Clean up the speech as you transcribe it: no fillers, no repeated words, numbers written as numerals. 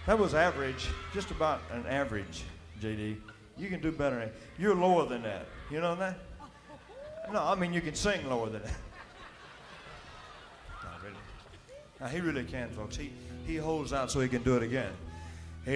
That was average, just about an average, JD. You can do better than that. You're lower than that. You know that? No, I mean you can sing lower than that. No, really. Now, he really can, folks. He holds out so he can do it again.